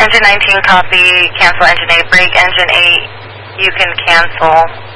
engine 19 copy, cancel engine 8, brake engine 8, you can cancel.